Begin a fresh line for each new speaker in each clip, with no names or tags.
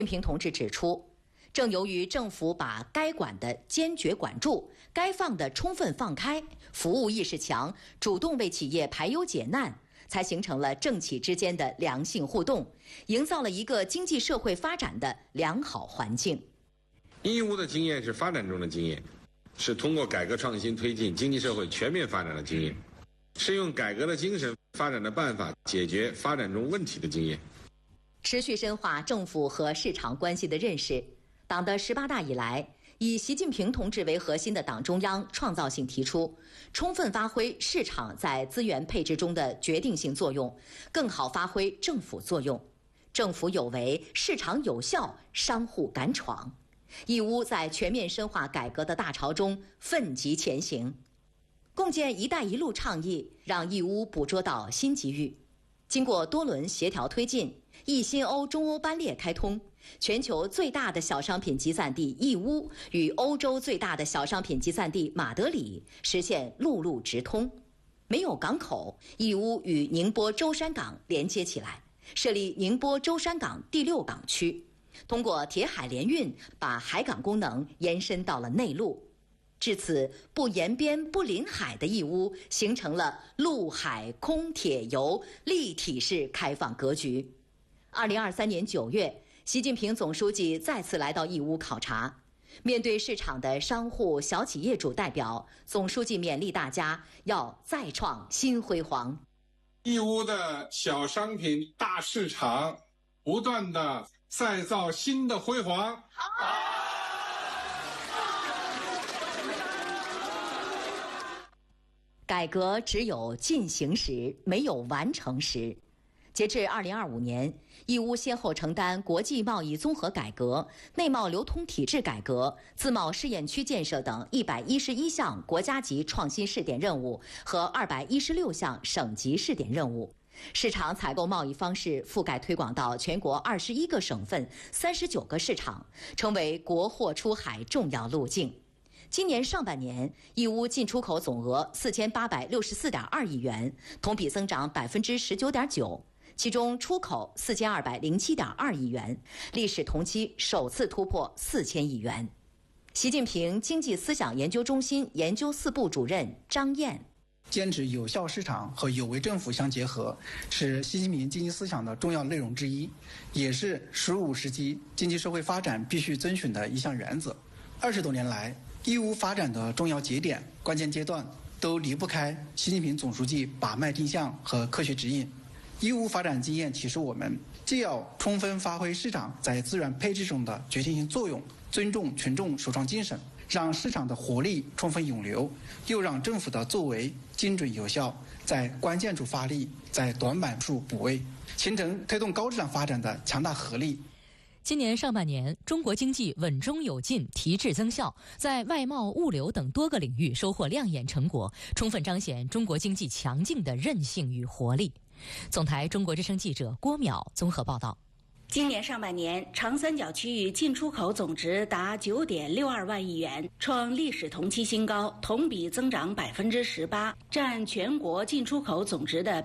近平同志指出，正由于政府把该管的坚决管住，该放的充分放开，服务意识强，主动为企业排忧解难，才形成了政企之间的良性互动，营造了一个经济社会发展的良好环境。
义乌的经验是发展中的经验，是通过改革创新推进经济社会全面发展的经验，是用改革的精神、发展的办法解决发展中问题的经验。
持续深化政府和市场关系的认识，党的18大以来，以习近平同志为核心的党中央创造性提出，充分发挥市场在资源配置中的决定性作用，更好发挥政府作用。政府有为，市场有效，商户敢闯。义乌在全面深化改革的大潮中奋楫前行。共建“一带一路”倡议让义乌捕捉到新机遇。经过多轮协调推进，义新欧中欧班列开通，全球最大的小商品集散地义乌与欧洲最大的小商品集散地马德里实现陆路直通。没有港口，义乌与宁波舟山港连接起来，设立宁波舟山港第6港区，通过铁海联运把海港功能延伸到了内陆。至此，不沿边不临海的义乌形成了陆海空铁邮立体式开放格局。2023年9月，习近平总书记再次来到义乌考察，面对市场的商户、小企业主代表，总书记勉励大家要再创新辉煌。
义乌的小商品大市场不断的再造新的辉煌。
改革只有进行时，没有完成时。截至2025年，义乌先后承担国际贸易综合改革、内贸流通体制改革、自贸试验区建设等111项国家级创新试点任务和216项省级试点任务。市场采购贸易方式覆盖推广到全国21个省份、39个市场，成为国货出海重要路径。今年上半年，义乌进出口总额4864.2亿元，同比增长19.9%，其中出口4207.2亿元，历史同期首次突破4000亿元。习近平经济思想研究中心研究4部主任张燕：
坚持有效市场和有为政府相结合，是习近平经济思想的重要内容之一，也是15时期经济社会发展必须遵循的一项原则。20多年来，义乌发展的重要节点、关键阶段都离不开习近平总书记把脉定向和科学指引。义乌发展经验启示我们，既要充分发挥市场在资源配置中的决定性作用，尊重群众首创精神，让市场的活力充分涌流，又让政府的作为精准有效，在关键处发力，在短板处补位，形成推动高质量发展的强大合力。
今年上半年，中国经济稳中有进，提质增效，在外贸、物流等多个领域收获亮眼成果，充分彰显中国经济强劲的韧性与活力。总台中国之声记者郭淼综合报道。
今年上半年，长三角区域进出口总值达9.62万亿元，创历史同期新高，同比增长18%，占全国进出口总值的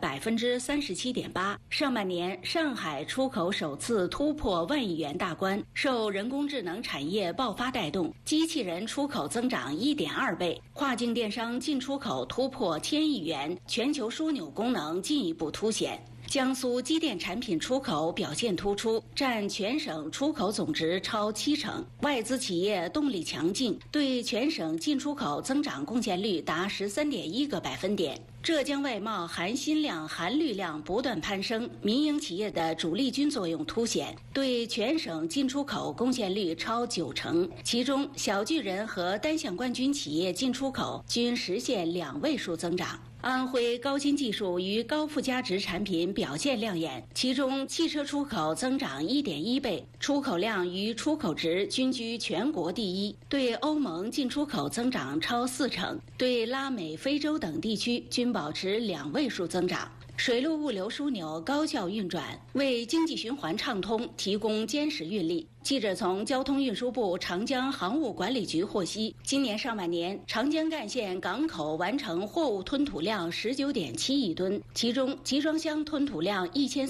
37.8%。上半年，上海出口首次突破万亿元大关，受人工智能产业爆发带动，机器人出口增长1.2倍，跨境电商进出口突破1000亿元，全球枢纽功能进一步凸显。江苏机电产品出口表现突出，占全省出口总值超70%，外资企业动力强劲，对全省进出口增长贡献率达13.1个百分点。浙江外贸含薪量、含绿量不断攀升，民营企业的主力军作用凸显，对全省进出口贡献率超90%，其中小巨人和单项冠军企业进出口均实现2位数增长。安徽高新技术与高附加值产品表现亮眼，其中汽车出口增长1.1倍，出口量与出口值均居全国第一，对欧盟进出口增长超40%，对拉美、非洲等地区均保持2位数增长。 水陆物流枢纽高效运转，为经济循环畅通提供坚实运力。记者从交通运输部长江航务管理局获悉，今年上半年长江干线港口完成货物吞吐量19.7亿吨，其中集装箱吞吐量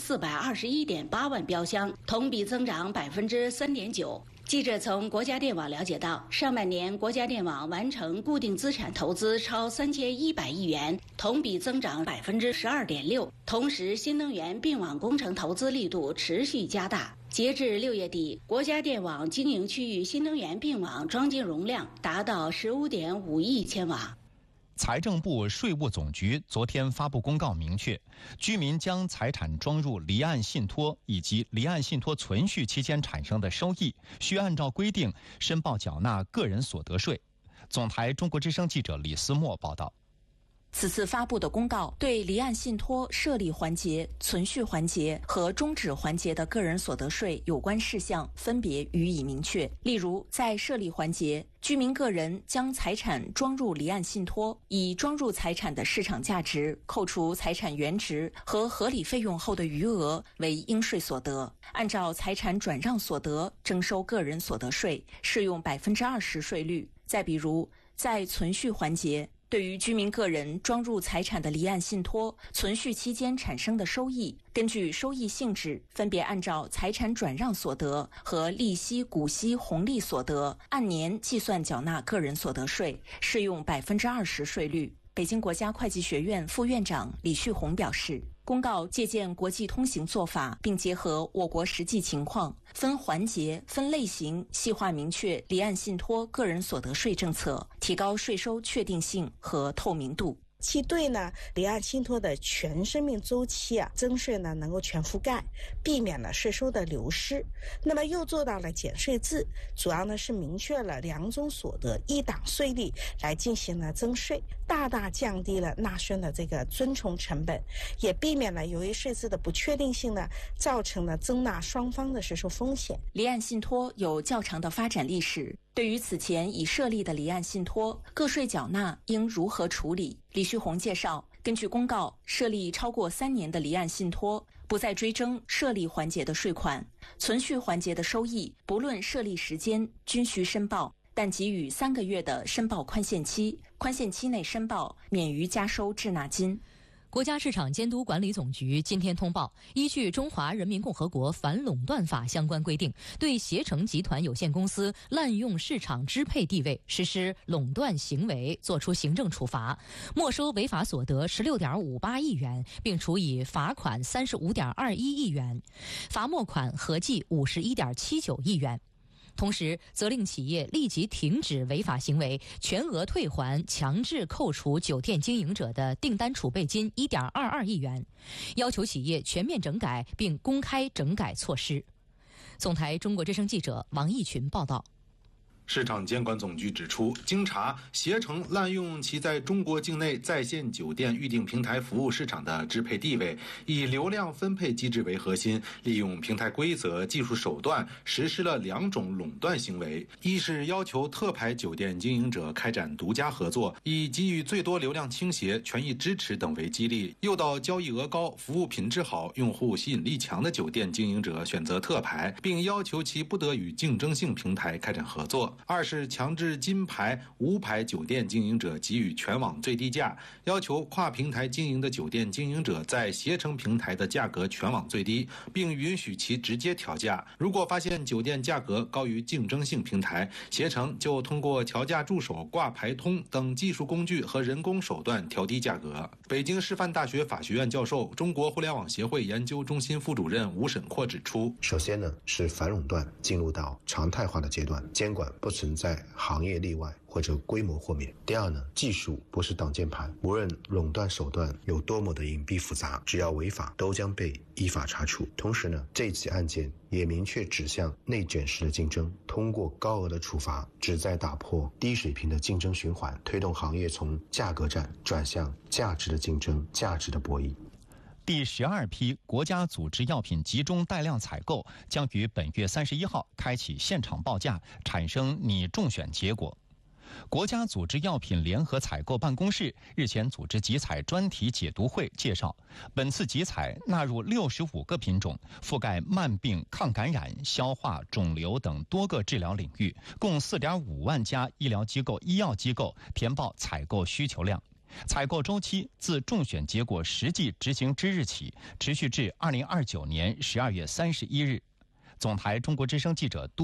1421.8万标箱，同比增长3.9%。记者从国家电网了解到，上半年国家电网完成固定资产投资超3100亿元，同比增长12.6%。同时，新能源并网工程投资力度持续加大。截至6月底，国家电网经营区域新能源并网装机容量达到15.5亿千瓦。
财政部、税务总局昨天发布公告，明确，居民将财产装入离岸信托以及离岸信托存续期间产生的收益，需按照规定申报缴纳个人所得税。总台中国之声记者李思墨报道。
此次发布的公告对离岸信托设立环节、存续环节和终止环节的个人所得税有关事项分别予以明确。例如，在设立环节，居民个人将财产装入离岸信托，以装入财产的市场价值扣除财产原值和合理费用后的余额为应税所得，按照财产转让所得征收个人所得税，适用20%税率。再比如，在存续环节，对于居民个人装入财产的离岸信托存续期间产生的收益，根据收益性质，分别按照财产转让所得和利息、股息、红利所得按年计算缴纳个人所得税，适用20%税率。北京国家会计学院副院长李旭红表示，公告借鉴国际通行做法，并结合我国实际情况，分环节、分类型细化明确离岸信托个人所得税政策，提高税收确定性和透明度。
其对呢离岸信托的全生命周期征税呢能够全覆盖，避免了税收的流失。那么又做到了减税制，主要呢是明确了2种所得1档税率来进行了征税，大大降低了纳税的这个遵从成本，也避免了由于税制的不确定性呢造成了征纳双方的税收风险。
离岸信托有较长的发展历史，对于此前已设立的离岸信托，个税缴纳应如何处理？李旭红介绍，根据公告，设立超过3年的离岸信托，不再追征设立环节的税款，存续环节的收益，不论设立时间均需申报，但给予3个月的申报宽限期，宽限期内申报免于加收滞纳金。
国家市场监督管理总局今天通报，依据《中华人民共和国反垄断法》相关规定，对携程集团有限公司滥用市场支配地位实施垄断行为作出行政处罚，没收违法所得16.58亿元，并处以罚款35.21亿元，罚没款合计51.79亿元。同时，责令企业立即停止违法行为，全额退还强制扣除酒店经营者的订单储备金1.22亿元，要求企业全面整改并公开整改措施。总台中国之声记者王义群报道。
市场监管总局指出，经查，携程滥用其在中国境内在线酒店预订平台服务市场的支配地位，以流量分配机制为核心，利用平台规则、技术手段实施了2种垄断行为：一是要求特牌酒店经营者开展独家合作，以给予最多流量倾斜、权益支持等为激励，诱导交易额高、服务品质好、用户吸引力强的酒店经营者选择特牌，并要求其不得与竞争性平台开展合作。2是强制金牌、无牌酒店经营者给予全网最低价，要求跨平台经营的酒店经营者在携程平台的价格全网最低，并允许其直接调价。如果发现酒店价格高于竞争性平台，携程就通过调价助手、挂牌通等技术工具和人工手段调低价格。北京师范大学法学院教授、中国互联网协会研究中心副主任吴沈阔指出，
首先呢是反垄断进入到常态化的阶段，监管不存在行业例外或者规模豁免。第二呢，技术不是挡箭牌，无论垄断手段有多么的隐蔽复杂，只要违法都将被依法查处。同时呢，这起案件也明确指向内卷式的竞争，通过高额的处罚旨在打破低水平的竞争循环，推动行业从价格战转向价值的竞争、价值的博弈。
第12批国家组织药品集中带量采购将于本月31号开启现场报价，产生拟中选结果。 国家组织药品联合采购办公室日前组织集采专题解读会介绍，本次集采纳入65个品种，覆盖慢病、抗感染、消化、肿瘤等多个治疗领域，共4.5万家医疗机构、医药机构填报采购需求量。采购周期自中选结果实际执行之日起，持续至2029年12月31日。总台中国之声记者杜